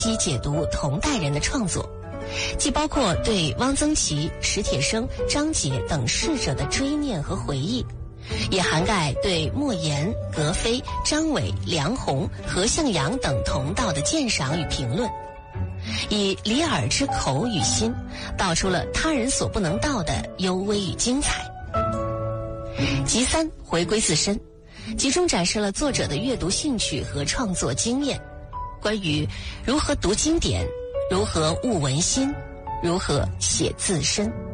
析解读同代人的创作，既包括对汪曾祺、史铁生、张杰等逝者的追念和回忆，也涵盖对莫言、格非、张伟、梁鸿、何向阳等同道的鉴赏与评论，以李耳之口与心，道出了他人所不能道的幽微与精彩。集三，回归自身，集中展示了作者的阅读兴趣和创作经验，关于如何读经典，如何悟文心，如何写自身。